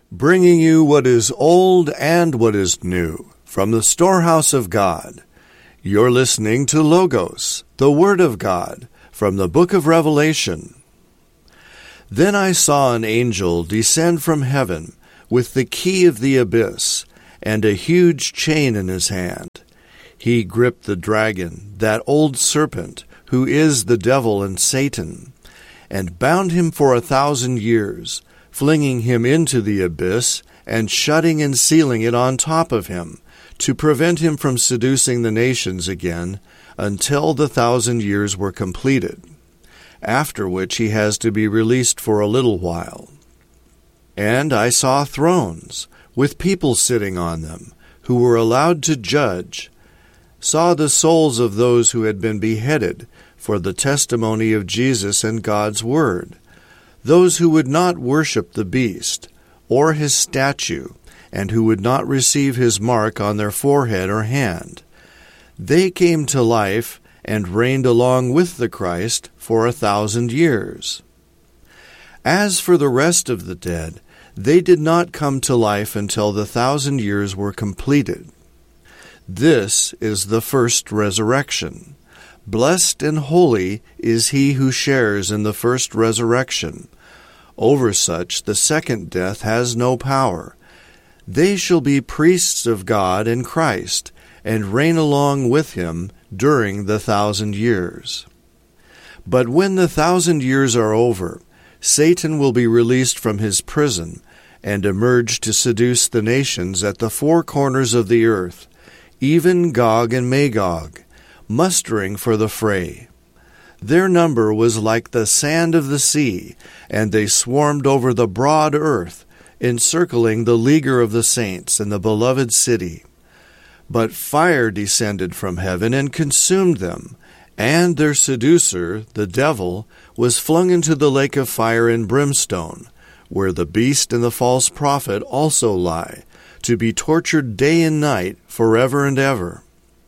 bringing you what is old and what is new from the storehouse of God. You're listening to Logos, the Word of God, from the book of Revelation. Then I saw an angel descend from heaven with the key of the abyss and a huge chain in his hand. He gripped the dragon, that old serpent, who is the devil and Satan, and bound him for 1,000 years, flinging him into the abyss and shutting and sealing it on top of him, to prevent him from seducing the nations again until the 1,000 years were completed, after which he has to be released for a little while. And I saw thrones, with people sitting on them, who were allowed to judge, saw the souls of those who had been beheaded for the testimony of Jesus and God's word, those who would not worship the beast or his statue, and who would not receive his mark on their forehead or hand. They came to life and reigned along with the Christ for 1,000 years. As for the rest of the dead, they did not come to life until the 1,000 years were completed. This is the first resurrection. Blessed and holy is he who shares in the first resurrection. Over such the second death has no power. They shall be priests of God and Christ, and reign along with him during the 1,000 years. But when the 1,000 years are over, Satan will be released from his prison, and emerge to seduce the nations at the four corners of the earth, even Gog and Magog, mustering for the fray. Their number was like the sand of the sea, and they swarmed over the broad earth, encircling the leaguer of the saints and the beloved city. But fire descended from heaven and consumed them, and their seducer, the devil, was flung into the lake of fire and brimstone, where the beast and the false prophet also lie, to be tortured day and night forever and ever.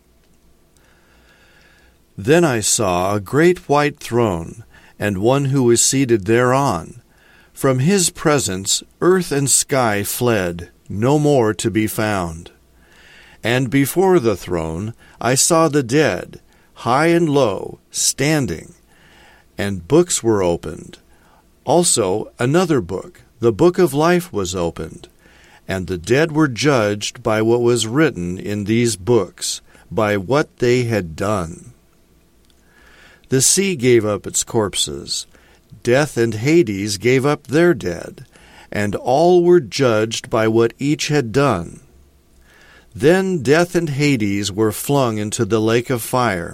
Then I saw a great white throne, and one who was seated thereon. From his presence earth and sky fled, no more to be found. And before the throne I saw the dead, high and low, standing, and books were opened. Also another book, the book of life, was opened, and the dead were judged by what was written in these books, by what they had done. The sea gave up its corpses, death and Hades gave up their dead, and all were judged by what each had done. Then death and Hades were flung into the lake of fire.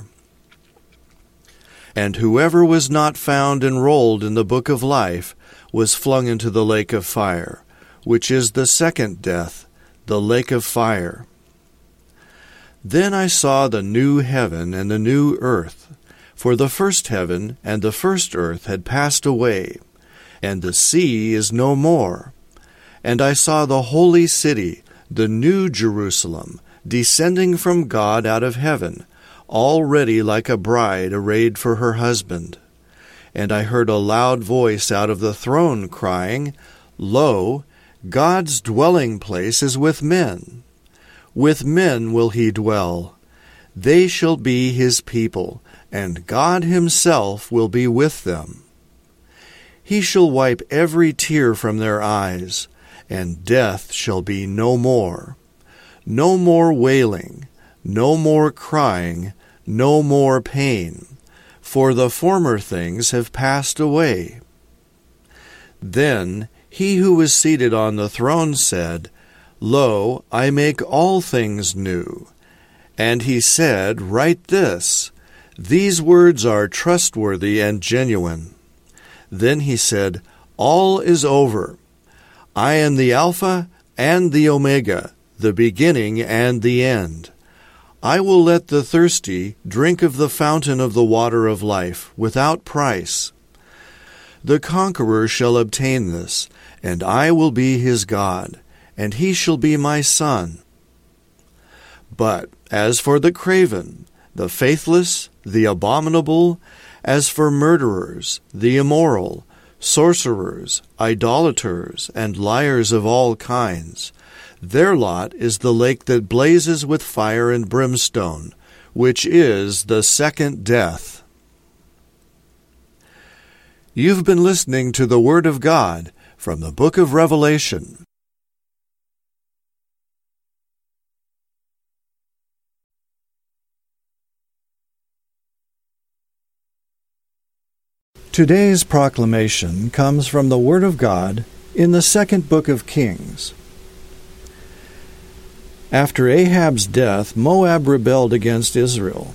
And whoever was not found enrolled in the book of life was flung into the lake of fire, which is the second death, the lake of fire. Then I saw the new heaven and the new earth, for the first heaven and the first earth had passed away, and the sea is no more. And I saw the holy city, the new Jerusalem, descending from God out of heaven, all ready like a bride arrayed for her husband. And I heard a loud voice out of the throne crying, Lo, God's dwelling place is with men. With men will he dwell. They shall be his people, and God himself will be with them. He shall wipe every tear from their eyes, and death shall be no more. No more wailing, no more crying, no more pain, for the former things have passed away. Then he who was seated on the throne said, Lo, I make all things new. And he said, Write this. These words are trustworthy and genuine. Then he said, All is over. I am the Alpha and the Omega, the beginning and the end. I will let the thirsty drink of the fountain of the water of life without price. The conqueror shall obtain this, and I will be his God, and he shall be my son. But as for the craven, the faithless, the abominable, as for murderers, the immoral, sorcerers, idolaters, and liars of all kinds. Their lot is the lake that blazes with fire and brimstone, which is the second death. You've been listening to the Word of God from the book of Revelation. Today's proclamation comes from the Word of God in the second book of Kings. After Ahab's death, Moab rebelled against Israel.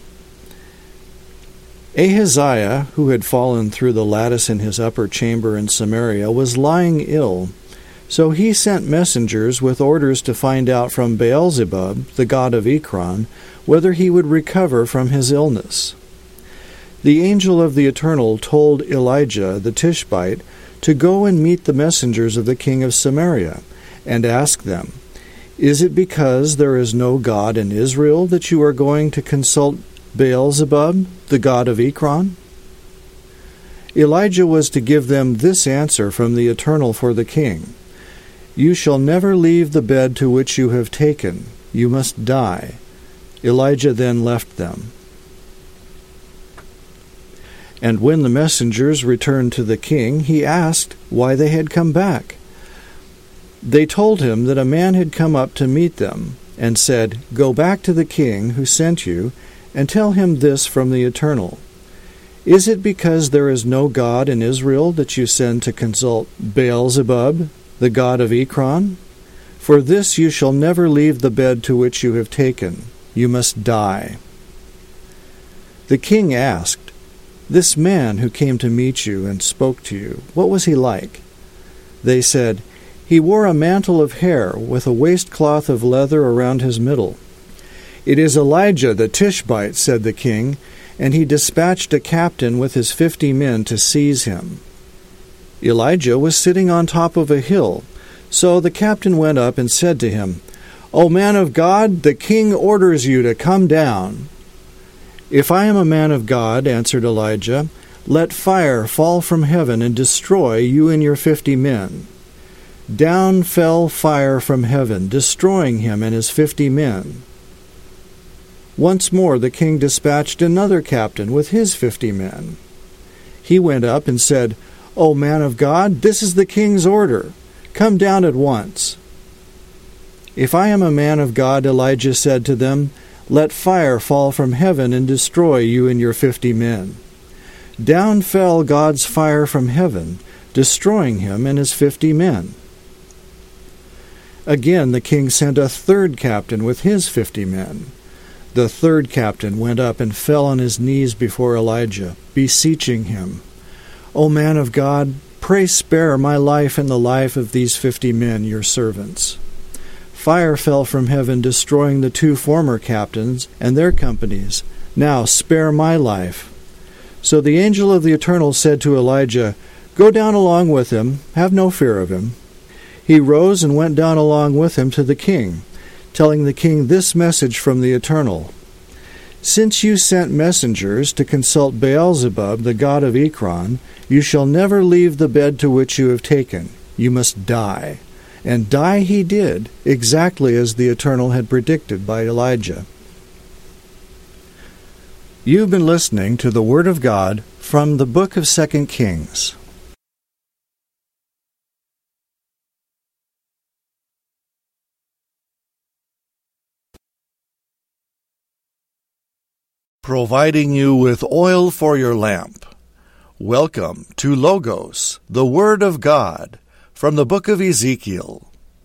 Ahaziah, who had fallen through the lattice in his upper chamber in Samaria, was lying ill, so he sent messengers with orders to find out from Beelzebub, the god of Ekron, whether he would recover from his illness. The angel of the Eternal told Elijah the Tishbite to go and meet the messengers of the king of Samaria, and ask them, "Is it because there is no God in Israel that you are going to consult Beelzebub, the god of Ekron?" Elijah was to give them this answer from the Eternal for the king: "You shall never leave the bed to which you have taken. You must die." Elijah then left them. And when the messengers returned to the king, he asked why they had come back. They told him that a man had come up to meet them, and said, "Go back to the king who sent you, and tell him this from the Eternal. Is it because there is no God in Israel that you send to consult Beelzebub, the god of Ekron? For this you shall never leave the bed to which you have taken. You must die." The king asked, "This man who came to meet you and spoke to you, what was he like?" They said, "He wore a mantle of hair with a waistcloth of leather around his middle." "It is Elijah the Tishbite," said the king, and he dispatched a captain with his 50 men to seize him. Elijah was sitting on top of a hill, so the captain went up and said to him, "O man of God, the king orders you to come down." "If I am a man of God," answered Elijah, "let fire fall from heaven and destroy you and your 50 men." Down fell fire from heaven, destroying him and his 50 men. Once more the king dispatched another captain with his 50 men. He went up and said, "O man of God, this is the king's order. Come down at once." "If I am a man of God," Elijah said to them, "let fire fall from heaven and destroy you and your 50 men." Down fell God's fire from heaven, destroying him and his 50 men. Again the king sent a third captain with his 50 men. The third captain went up and fell on his knees before Elijah, beseeching him, "O man of God, pray spare my life and the life of these 50 men, your servants." Fire fell from heaven, destroying the 2 former captains and their companies. "Now spare my life." So the angel of the Eternal said to Elijah, "Go down along with him, have no fear of him." He rose and went down along with him to the king, telling the king this message from the Eternal: "Since you sent messengers to consult Beelzebub, the god of Ekron, you shall never leave the bed to which you have taken. You must die." And die he did, exactly as the Eternal had predicted by Elijah. You've been listening to the Word of God from the book of 2 Kings. Providing you with oil for your lamp. Welcome to Logos, the Word of God, from the book of Ezekiel.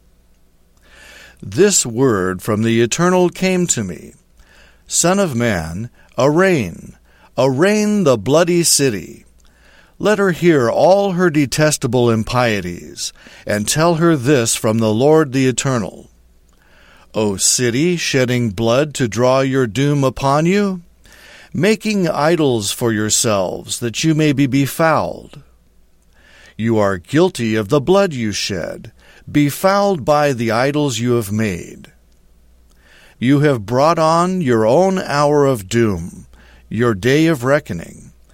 This word from the Eternal came to me: "Son of man, arraign the bloody city. Let her hear all her detestable impieties, and tell her this from the Lord the Eternal. O city, shedding blood to draw your doom upon you, making idols for yourselves, that you may be befouled. You are guilty of the blood you shed, befouled by the idols you have made. You have brought on your own hour of doom, your day of reckoning.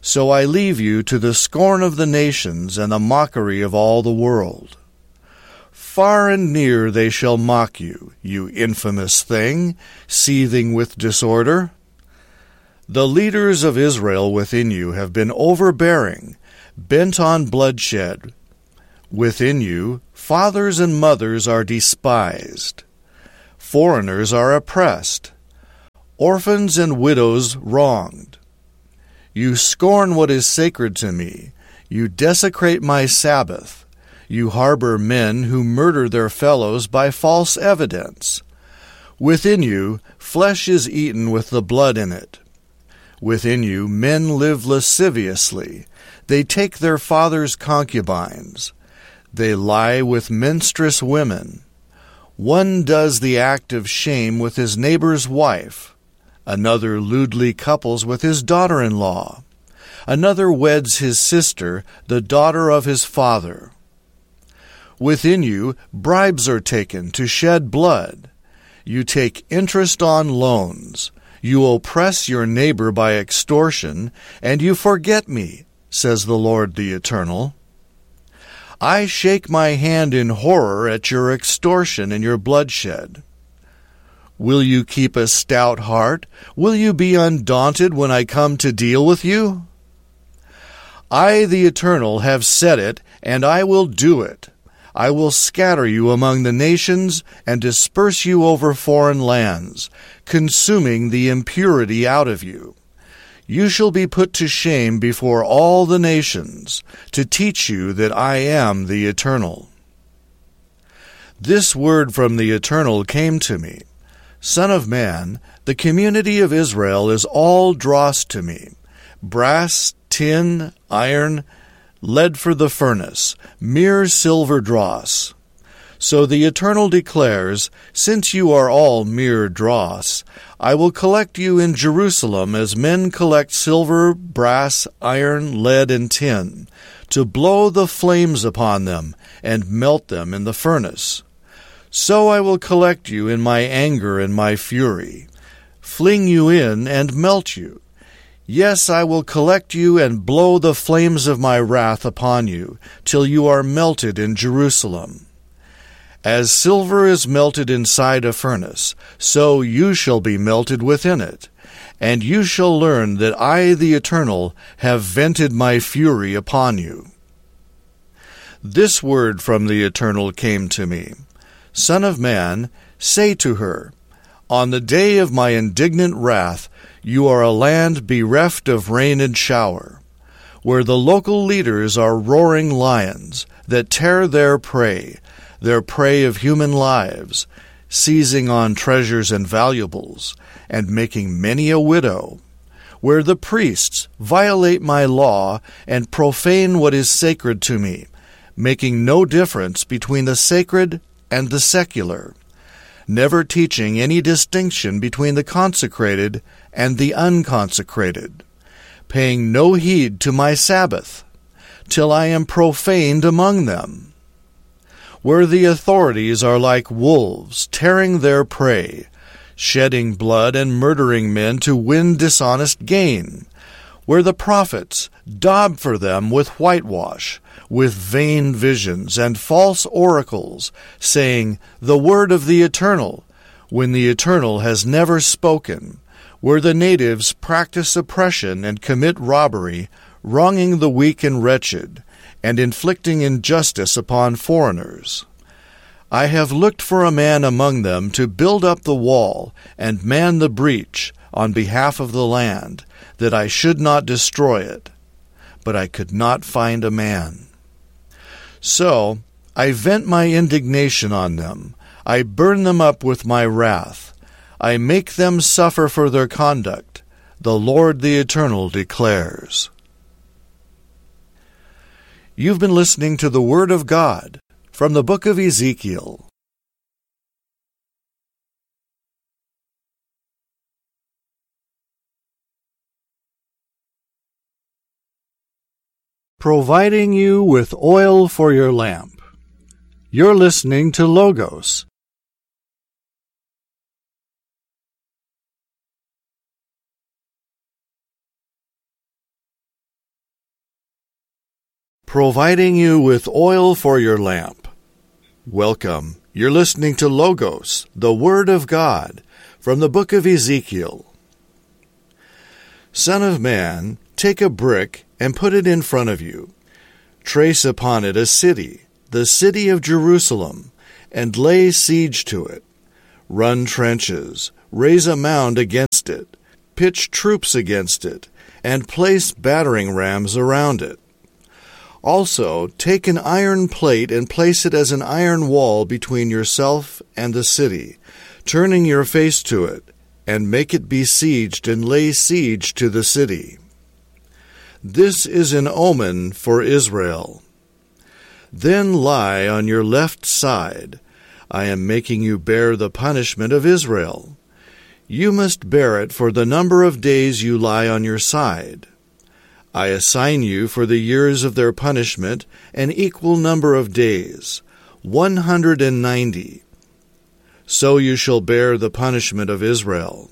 So I leave you to the scorn of the nations and the mockery of all the world. Far and near they shall mock you, you infamous thing, seething with disorder. The leaders of Israel within you have been overbearing, bent on bloodshed. Within you, fathers and mothers are despised. Foreigners are oppressed. Orphans and widows wronged. You scorn what is sacred to me. You desecrate my Sabbath. You harbor men who murder their fellows by false evidence. Within you, flesh is eaten with the blood in it. Within you, men live lasciviously. They take their father's concubines. They lie with menstruous women. One does the act of shame with his neighbor's wife. Another lewdly couples with his daughter-in-law. Another weds his sister, the daughter of his father. Within you, bribes are taken to shed blood. You take interest on loans. You oppress your neighbor by extortion, and you forget me, says the Lord the Eternal. I shake my hand in horror at your extortion and your bloodshed. Will you keep a stout heart? Will you be undaunted when I come to deal with you? I, the Eternal, have said it, and I will do it. I will scatter you among the nations and disperse you over foreign lands, consuming the impurity out of you. You shall be put to shame before all the nations, to teach you that I am the Eternal. This word from the Eternal came to me. Son of man, the community of Israel is all dross to me. Brass, tin, iron, lead for the furnace, mere silver dross. So the Eternal declares, since you are all mere dross, I will collect you in Jerusalem as men collect silver, brass, iron, lead, and tin, to blow the flames upon them and melt them in the furnace. So I will collect you in my anger and my fury, fling you in and melt you. Yes, I will collect you and blow the flames of my wrath upon you, till you are melted in Jerusalem. As silver is melted inside a furnace, so you shall be melted within it, and you shall learn that I, the Eternal, have vented my fury upon you. This word from the Eternal came to me. Son of man, say to her, on the day of my indignant wrath, you are a land bereft of rain and shower, where the local leaders are roaring lions that tear their prey of human lives, seizing on treasures and valuables, and making many a widow, where the priests violate my law and profane what is sacred to me, making no difference between the sacred and the secular, never teaching any distinction between the consecrated and the unconsecrated, paying no heed to my Sabbath, till I am profaned among them, where the authorities are like wolves, tearing their prey, shedding blood and murdering men to win dishonest gain, where the prophets daub for them with whitewash, with vain visions and false oracles, saying, the word of the Eternal, when the Eternal has never spoken, where the natives practice oppression and commit robbery, wronging the weak and wretched, and inflicting injustice upon foreigners. I have looked for a man among them to build up the wall and man the breach on behalf of the land, that I should not destroy it. But I could not find a man. So I vent my indignation on them. I burn them up with my wrath. I make them suffer for their conduct. The Lord the Eternal declares. You've been listening to the Word of God from the book of Ezekiel. Providing you with oil for your lamp. You're listening to Logos, providing you with oil for your lamp. Welcome. You're listening to Logos, the Word of God, from the book of Ezekiel. Son of man, take a brick and put it in front of you. Trace upon it a city, the city of Jerusalem, and lay siege to it. Run trenches, raise a mound against it, pitch troops against it, and place battering rams around it. Also, take an iron plate and place it as an iron wall between yourself and the city, turning your face to it, and make it besieged and lay siege to the city. This is an omen for Israel. Then lie on your left side. I am making you bear the punishment of Israel. You must bear it for the number of days you lie on your side. I assign you for the years of their punishment an equal number of days, 190. So you shall bear the punishment of Israel.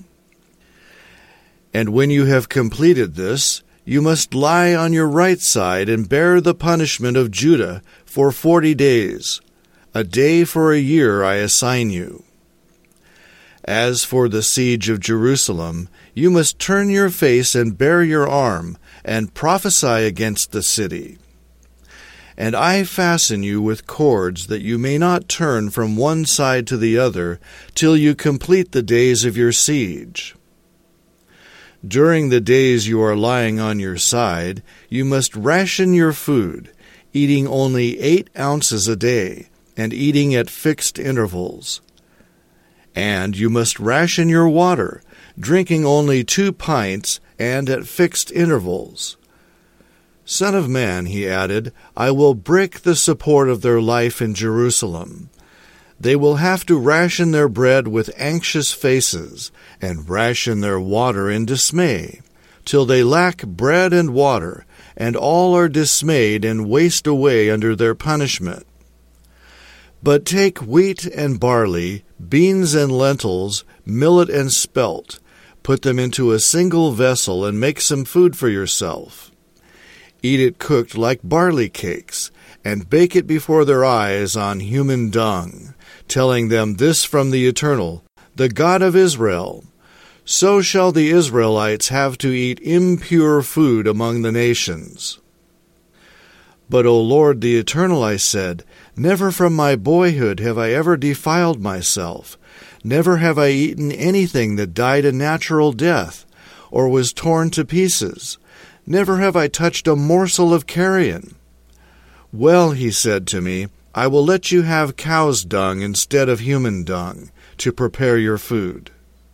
And when you have completed this, you must lie on your right side and bear the punishment of Judah for 40 days. A day for a year I assign you. As for the siege of Jerusalem, you must turn your face and bare your arm, and prophesy against the city. And I fasten you with cords that you may not turn from one side to the other till you complete the days of your siege. During the days you are lying on your side, you must ration your food, eating only 8 ounces a day, and eating at fixed intervals. And you must ration your water, drinking only 2 pints, and at fixed intervals. Son of man, he added, I will break the support of their life in Jerusalem. They will have to ration their bread with anxious faces, and ration their water in dismay, till they lack bread and water, and all are dismayed and waste away under their punishment. But take wheat and barley, beans and lentils, millet and spelt, put them into a single vessel, and make some food for yourself. Eat it cooked like barley cakes, and bake it before their eyes on human dung, telling them this from the Eternal, the God of Israel. So shall the Israelites have to eat impure food among the nations. But, O Lord the Eternal, I said, never from my boyhood have I ever defiled myself. Never have I eaten anything that died a natural death, or was torn to pieces. Never have I touched a morsel of carrion. Well, he said to me, I will let you have cow's dung instead of human dung, to prepare your food.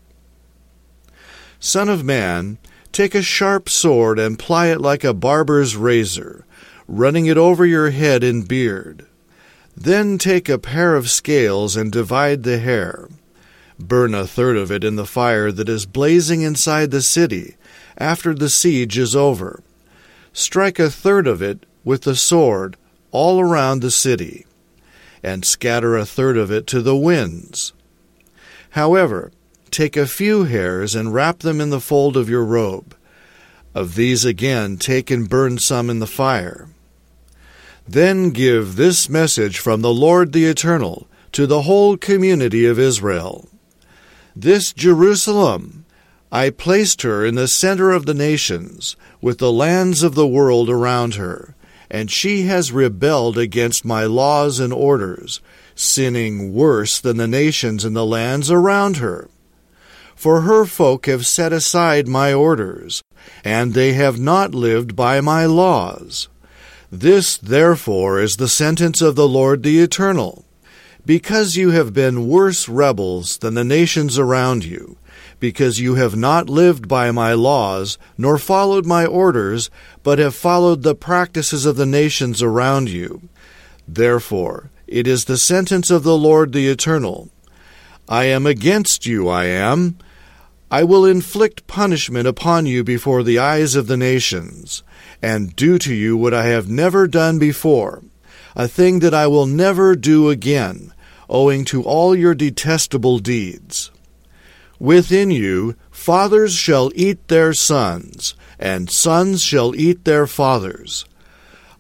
Son of man, take a sharp sword and ply it like a barber's razor, running it over your head and beard. Then take a pair of scales and divide the hair. Burn 1/3 of it in the fire that is blazing inside the city, after the siege is over. Strike 1/3 of it with the sword all around the city, and scatter 1/3 of it to the winds. However, take a few hairs and wrap them in the fold of your robe. Of these again take and burn some in the fire. Then give this message from the Lord the Eternal to the whole community of Israel. This Jerusalem, I placed her in the center of the nations, with the lands of the world around her, and she has rebelled against my laws and orders, sinning worse than the nations in the lands around her. For her folk have set aside my orders, and they have not lived by my laws. This, therefore, is the sentence of the Lord the Eternal. Because you have been worse rebels than the nations around you, because you have not lived by my laws, nor followed my orders, but have followed the practices of the nations around you. Therefore, it is the sentence of the Lord the Eternal. I am against you, I am. I will inflict punishment upon you before the eyes of the nations, and do to you what I have never done before, a thing that I will never do again, owing to all your detestable deeds. Within you, fathers shall eat their sons, and sons shall eat their fathers.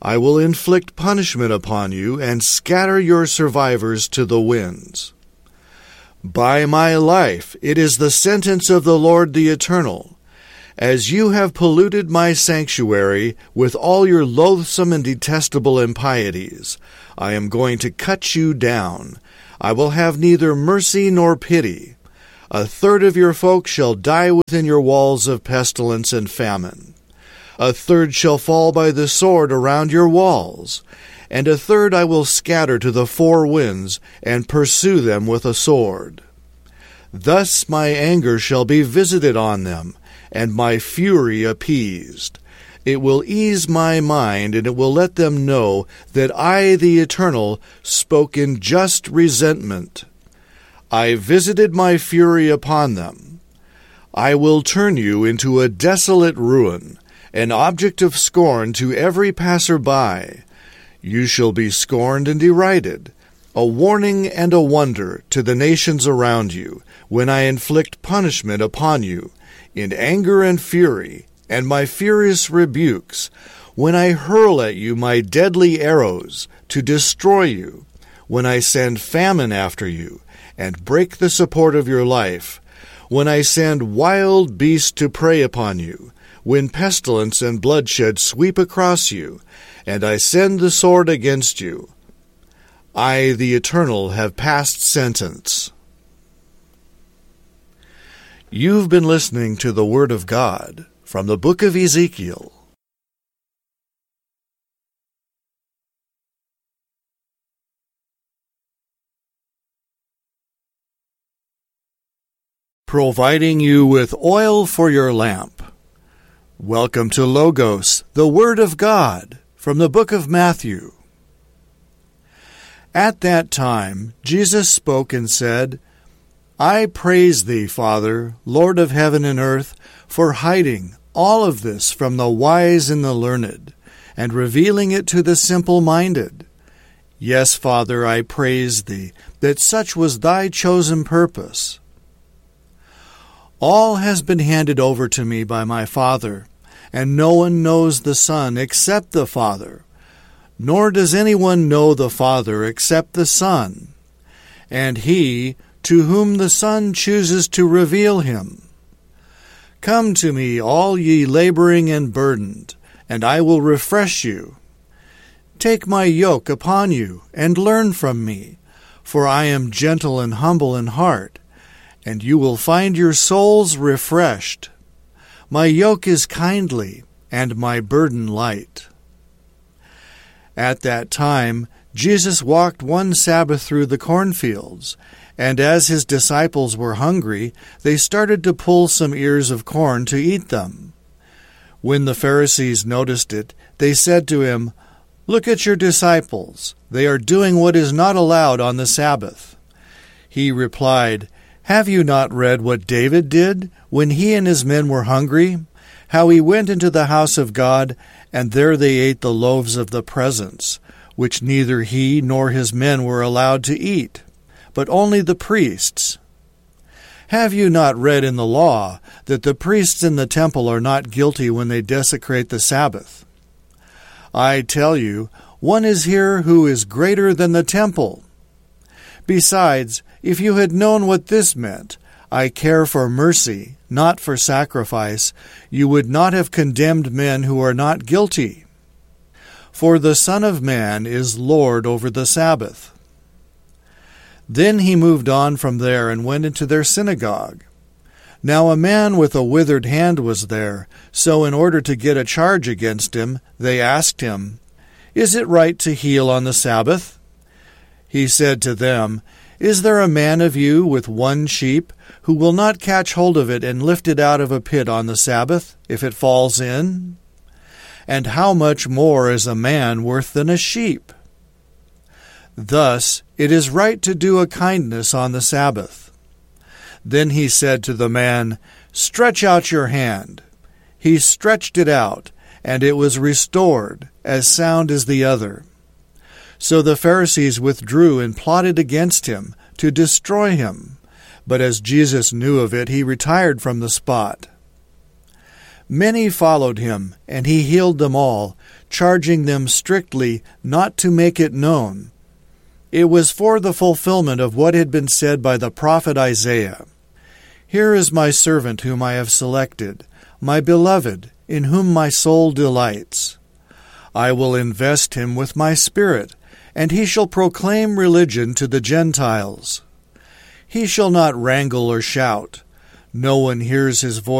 I will inflict punishment upon you and scatter your survivors to the winds. By my life, it is the sentence of the Lord the Eternal. As you have polluted my sanctuary with all your loathsome and detestable impieties, I am going to cut you down. I will have neither mercy nor pity. 1/3 of your folk shall die within your walls of pestilence and famine. 1/3 shall fall by the sword around your walls, and 1/3 I will scatter to the four winds and pursue them with a sword. Thus my anger shall be visited on them, and my fury appeased. It will ease my mind, and it will let them know that I, the Eternal, spoke in just resentment. I visited my fury upon them. I will turn you into a desolate ruin, an object of scorn to every passer-by. You shall be scorned and derided, a warning and a wonder to the nations around you, when I inflict punishment upon you, in anger and fury, and my furious rebukes, when I hurl at you my deadly arrows to destroy you, when I send famine after you, and break the support of your life, when I send wild beasts to prey upon you, when pestilence and bloodshed sweep across you, and I send the sword against you. I, the Eternal, have passed sentence. You've been listening to the Word of God from the book of Ezekiel. Providing you with oil for your lamp. Welcome to Logos, the Word of God, from the book of Matthew. At that time, Jesus spoke and said, I praise thee, Father, Lord of heaven and earth, for hiding all of this from the wise and the learned, and revealing it to the simple-minded. Yes, Father, I praise thee, that such was thy chosen purpose. All has been handed over to me by my Father, and no one knows the Son except the Father, nor does anyone know the Father except the Son, and he to whom the Son chooses to reveal him. Come to me, all ye laboring and burdened, and I will refresh you. Take my yoke upon you, and learn from me, for I am gentle and humble in heart, and you will find your souls refreshed. My yoke is kindly, and my burden light. At that time, Jesus walked one Sabbath through the cornfields, and as his disciples were hungry, they started to pull some ears of corn to eat them. When the Pharisees noticed it, they said to him, Look at your disciples. They are doing what is not allowed on the Sabbath. He replied, Have you not read what David did when he and his men were hungry? How he went into the house of God, and there they ate the loaves of the presence, which neither he nor his men were allowed to eat, but only the priests. Have you not read in the law that the priests in the temple are not guilty when they desecrate the Sabbath? I tell you, one is here who is greater than the temple. Besides, if you had known what this meant, I care for mercy, not for sacrifice, you would not have condemned men who are not guilty. For the Son of Man is Lord over the Sabbath. Then he moved on from there and went into their synagogue. Now a man with a withered hand was there, so in order to get a charge against him, they asked him, Is it right to heal on the Sabbath? He said to them, Is there a man of you with one sheep who will not catch hold of it and lift it out of a pit on the Sabbath, if it falls in? And how much more is a man worth than a sheep? Thus it is right to do a kindness on the Sabbath. Then he said to the man, Stretch out your hand. He stretched it out, and it was restored, as sound as the other. So the Pharisees withdrew and plotted against him, to destroy him. But as Jesus knew of it, he retired from the spot. Many followed him, and he healed them all, charging them strictly not to make it known. It was for the fulfillment of what had been said by the prophet Isaiah. Here is my servant whom I have selected, my beloved, in whom my soul delights. I will invest him with my Spirit, and he shall proclaim religion to the Gentiles. He shall not wrangle or shout. No one hears his voice